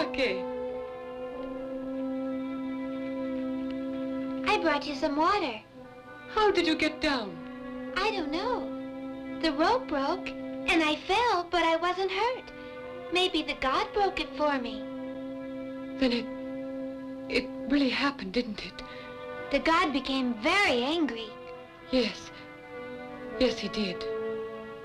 Rocky. I brought you some water. How did you get down? I don't know. The rope broke, and I fell, but I wasn't hurt. Maybe the god broke it for me. Then it really happened, didn't it? The god became very angry. Yes. Yes, he did.